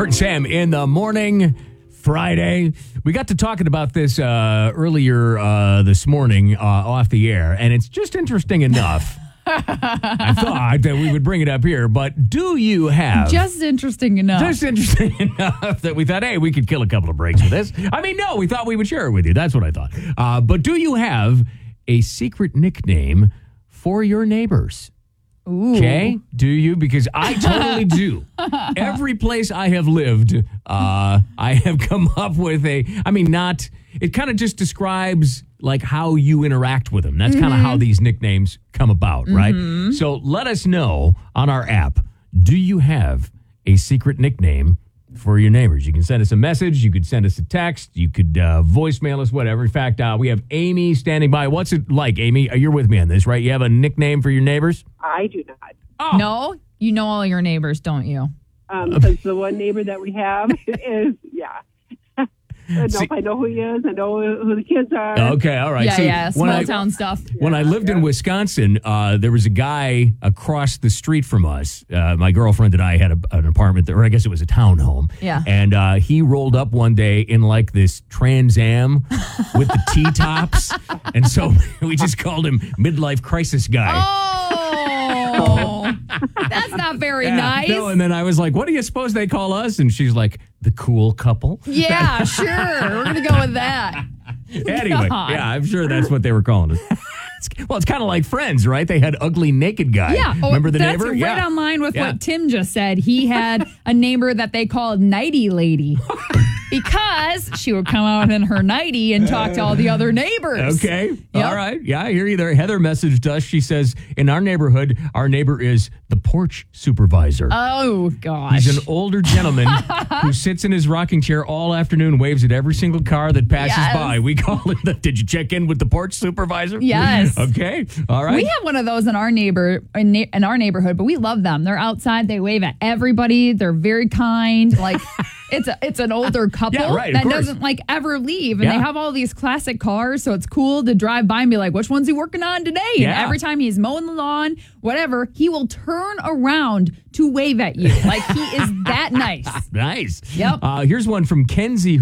Kurt and Sam in the morning, Friday. We got to talking about this earlier this morning off the air, and it's just interesting enough. I thought that we would bring it up here, but do you have... Just interesting enough that we thought, hey, we could kill a couple of breaks with this. I mean, no, we thought we would share it with you. That's what I thought. But do you have a secret nickname for your neighbors? Ooh. Okay, do you? Because I totally do. Every place I have lived, I have come up with it kind of just describes like how you interact with them. That's kind of how these nicknames come about, right? So let us know on our app, do you have a secret nickname for your neighbors? You can send us a message. You could send us a text. You could voicemail us, whatever. In fact, we have Amy standing by. What's it like, Amy? You're with me on this, right? You have a nickname for your neighbors? I do not. Oh. No? You know all your neighbors, don't you? Because the one neighbor that we have is, I know if I know who he is. I know who the kids are. Okay, all right. Yeah, small town stuff. When I lived in Wisconsin, there was a guy across the street from us. My girlfriend and I had an apartment there, or I guess it was a townhome. Yeah. And he rolled up one day in like this Trans Am with the T-tops. And so we just called him Midlife Crisis Guy. Oh, that's not very nice. No, and then I was like, what do you suppose they call us? And she's like, the cool couple. Yeah, sure. We're going to go with that. Anyway, God. yeah, I'm sure that's what they were calling us. Well, it's kind of like Friends, right? They had Ugly Naked Guy. Yeah. Remember the that's neighbor? Right on line with what Tim just said. He had a neighbor that they called Nighty Lady because she would come out in her nightie and talk to all the other neighbors. Okay. Yep. All right. Yeah, I hear you there. Heather messaged us. She says, in our neighborhood, our neighbor is the porch supervisor. Oh, gosh. He's an older gentleman who sits in his rocking chair all afternoon, waves at every single car that passes by. We call him did you check in with the porch supervisor? Yes. Okay. All right. We have one of those in our neighborhood, but we love them. They're outside. They wave at everybody. They're very kind. Like it's an older couple that doesn't like ever leave. And they have all these classic cars. So it's cool to drive by and be like, which one's he working on today? And every time he's mowing the lawn, whatever, he will turn around to wave at you. Like he is that nice. Nice. Yep. Here's one from Kenzie.